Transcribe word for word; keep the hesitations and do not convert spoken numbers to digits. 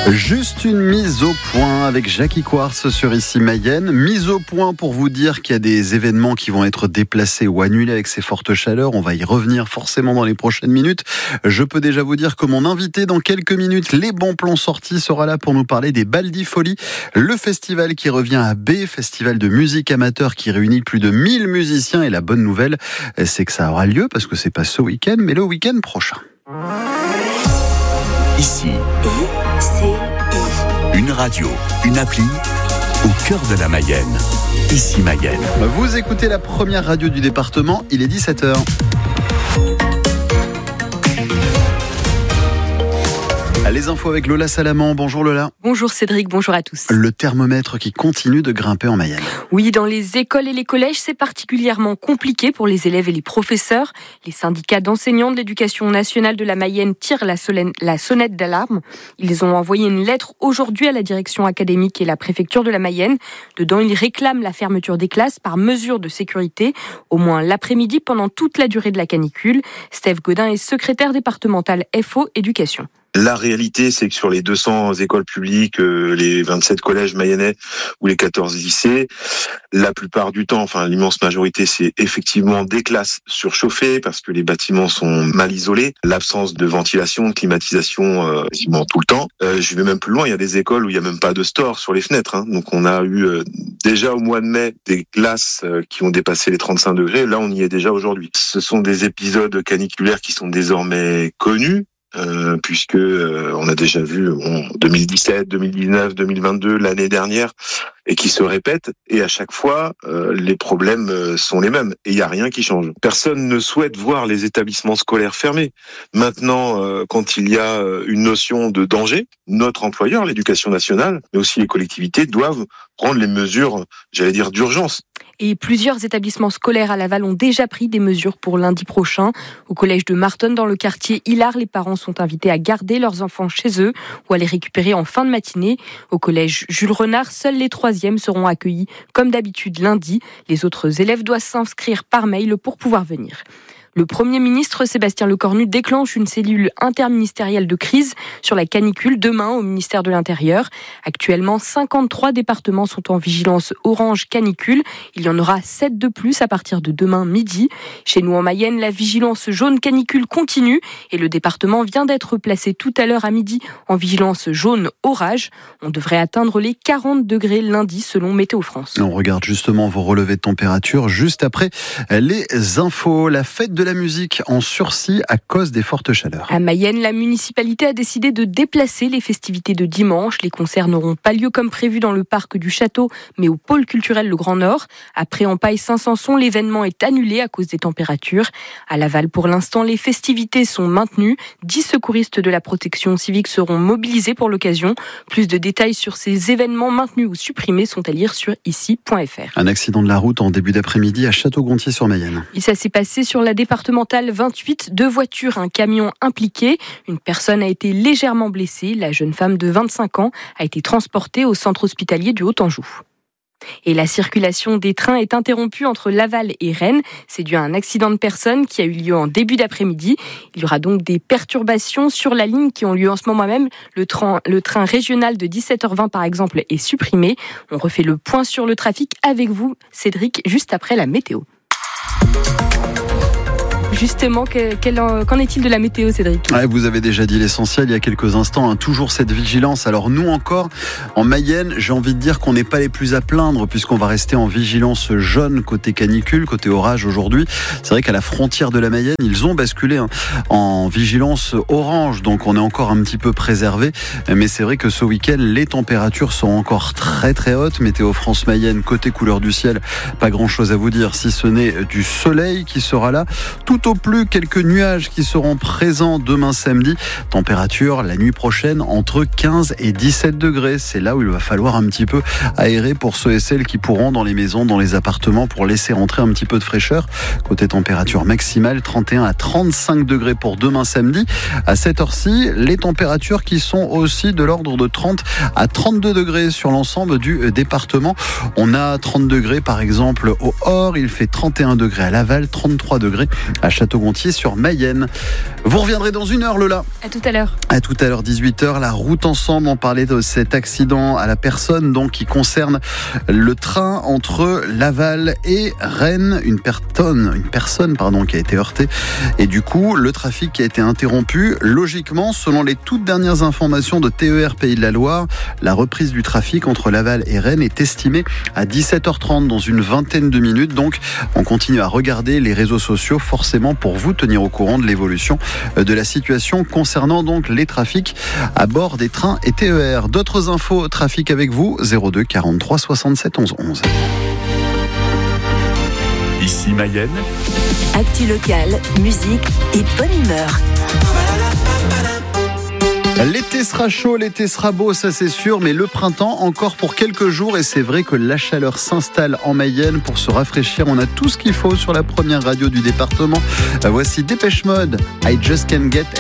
Juste une mise au point avec Jackie Quartz sur Ici Mayenne. Mise au point pour vous dire qu'il y a des événements qui vont être déplacés ou annulés avec ces fortes chaleurs. On va y revenir forcément dans les prochaines minutes. Je peux déjà vous dire que mon invité dans quelques minutes, les bons plans sortis, sera là pour nous parler des Baldi Folies, le festival qui revient à B, festival de musique amateur qui réunit plus de mille musiciens. Et la bonne nouvelle, c'est que ça aura lieu parce que c'est pas ce week-end, mais le week-end prochain. Ici, I C I. une radio, une appli au cœur de la Mayenne. Ici Mayenne. Vous écoutez la première radio du département, il est dix-sept heures. Les infos avec Lola Salaman. Bonjour Lola. Bonjour Cédric, bonjour à tous. Le thermomètre qui continue de grimper en Mayenne. Oui, dans les écoles et les collèges, c'est particulièrement compliqué pour les élèves et les professeurs. Les syndicats d'enseignants de l'éducation nationale de la Mayenne tirent la, solène, la sonnette d'alarme. Ils ont envoyé une lettre aujourd'hui à la direction académique et la préfecture de la Mayenne. Dedans, ils réclament la fermeture des classes par mesure de sécurité, au moins l'après-midi pendant toute la durée de la canicule. Steve Godin est secrétaire départemental F O Éducation. La réalité, c'est que sur les deux cents écoles publiques, euh, les vingt-sept collèges mayennais ou les quatorze lycées, la plupart du temps, enfin l'immense majorité, c'est effectivement des classes surchauffées parce que les bâtiments sont mal isolés, l'absence de ventilation, de climatisation euh, quasiment tout le temps. Euh, je vais même plus loin, il y a des écoles où il y a même pas de store sur les fenêtres. Hein. Donc on a eu euh, déjà au mois de mai des classes euh, qui ont dépassé les trente-cinq degrés. Là, on y est déjà aujourd'hui. Ce sont des épisodes caniculaires qui sont désormais connus. Euh, puisque euh, on a déjà vu bon, deux mille dix-sept, deux mille dix-neuf, deux mille vingt-deux, l'année dernière, et qui se répètent, et à chaque fois, euh, les problèmes euh, sont les mêmes, et il n'y a rien qui change. Personne ne souhaite voir les établissements scolaires fermés. Maintenant, euh, quand il y a euh, une notion de danger, notre employeur, l'éducation nationale, mais aussi les collectivités, doivent prendre les mesures, j'allais dire, d'urgence. Et plusieurs établissements scolaires à Laval ont déjà pris des mesures pour lundi prochain. Au collège de Martonne, dans le quartier Hillard, les parents sont invités à garder leurs enfants chez eux ou à les récupérer en fin de matinée. Au collège Jules Renard, seuls les troisièmes seront accueillis comme d'habitude lundi. Les autres élèves doivent s'inscrire par mail pour pouvoir venir. Le Premier ministre Sébastien Lecornu déclenche une cellule interministérielle de crise sur la canicule demain au ministère de l'Intérieur. Actuellement, cinquante-trois départements sont en vigilance orange canicule. Il y en aura sept de plus à partir de demain midi. Chez nous en Mayenne, la vigilance jaune canicule continue et le département vient d'être placé tout à l'heure à midi en vigilance jaune orage. On devrait atteindre les quarante degrés lundi selon Météo France. On regarde justement vos relevés de température juste après les infos. La fête de de la musique en sursis à cause des fortes chaleurs. À Mayenne, la municipalité a décidé de déplacer les festivités de dimanche. Les concerts n'auront pas lieu comme prévu dans le parc du Château, mais au pôle culturel Le Grand Nord. Après Empaille-Saint-Sanson, l'événement est annulé à cause des températures. À Laval, pour l'instant, les festivités sont maintenues. Dix secouristes de la protection civique seront mobilisés pour l'occasion. Plus de détails sur ces événements maintenus ou supprimés sont à lire sur ici point f r. Un accident de la route en début d'après-midi à Château-Gontier-sur-Mayenne. Et ça s'est passé sur la départementale vingt-huit, deux voitures, un camion impliqué. Une personne a été légèrement blessée. La jeune femme de vingt-cinq ans a été transportée au centre hospitalier du Haut-Anjou. Et la circulation des trains est interrompue entre Laval et Rennes. C'est dû à un accident de personne qui a eu lieu en début d'après-midi. Il y aura donc des perturbations sur la ligne qui ont lieu en ce moment même. Le train, le train régional de dix-sept heures vingt, par exemple, est supprimé. On refait le point sur le trafic avec vous, Cédric, juste après la météo. Justement, que, quel, qu'en est-il de la météo, Cédric ? Ouais, vous avez déjà dit l'essentiel il y a quelques instants, hein, toujours cette vigilance. Alors nous encore, en Mayenne, j'ai envie de dire qu'on n'est pas les plus à plaindre puisqu'on va rester en vigilance jaune côté canicule, côté orage aujourd'hui. C'est vrai qu'à la frontière de la Mayenne, ils ont basculé hein, en vigilance orange, donc on est encore un petit peu préservé. Mais c'est vrai que ce week-end, les températures sont encore très très hautes. Météo France Mayenne, côté couleur du ciel, pas grand-chose à vous dire si ce n'est du soleil qui sera là. Tout au plus, quelques nuages qui seront présents demain samedi. Température la nuit prochaine entre quinze et dix-sept degrés. C'est là où il va falloir un petit peu aérer pour ceux et celles qui pourront dans les maisons, dans les appartements pour laisser rentrer un petit peu de fraîcheur. Côté température maximale, trente et un à trente-cinq degrés pour demain samedi. À cette heure-ci, les températures qui sont aussi de l'ordre de trente à trente-deux degrés sur l'ensemble du département. On a trente degrés par exemple au Hors, il fait trente et un degrés à Laval, trente-trois degrés à Château-Gontier sur Mayenne. Vous reviendrez dans une heure, Lola. À tout à l'heure. À tout à l'heure, dix-huit heures. La route ensemble, on parlait de cet accident à la personne donc qui concerne le train entre Laval et Rennes. Une personne, une personne pardon, qui a été heurtée. Et du coup, le trafic qui a été interrompu. Logiquement, selon les toutes dernières informations de T E R Pays de la Loire, la reprise du trafic entre Laval et Rennes est estimée à dix-sept heures trente dans une vingtaine de minutes. Donc, on continue à regarder les réseaux sociaux forcément pour vous tenir au courant de l'évolution de la situation concernant donc les trafics à bord des trains et T E R. D'autres infos trafic avec vous, zéro deux quarante-trois soixante-sept onze onze. Ici Mayenne. Actu locale, musique et bonne humeur. L'été sera chaud, l'été sera beau, ça c'est sûr, mais le printemps encore pour quelques jours et c'est vrai que la chaleur s'installe en Mayenne. Pour se rafraîchir, on a tout ce qu'il faut sur la première radio du département. Voici Dépêche Mode, I Just Can't Get